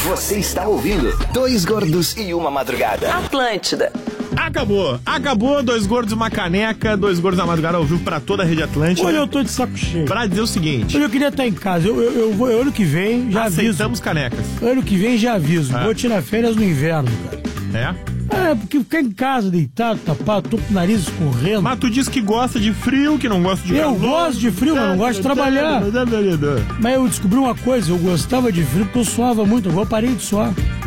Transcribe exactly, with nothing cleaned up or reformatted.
Você está ouvindo Dois Gordos e Uma Madrugada. Atlântida. Acabou, acabou, Dois Gordos e Uma Caneca, Dois Gordos na Madrugada ao vivo pra toda a Rede Atlântida. Olha, eu tô de saco cheio. Pra dizer o seguinte... Hoje eu queria estar em casa, eu, eu, eu vou, ano que vem já aviso. Aceitamos canecas. Ano que vem já aviso, É. vou tirar férias no inverno, cara. É? É, porque ficar em casa, deitado, tapado, tô com o nariz escorrendo. Mas tu disse que gosta de frio, que não gosta de Eu calor. gosto de frio, mas não gosto de trabalhar. Mas eu descobri uma coisa, eu gostava de frio porque eu suava muito, agora eu parei de suar.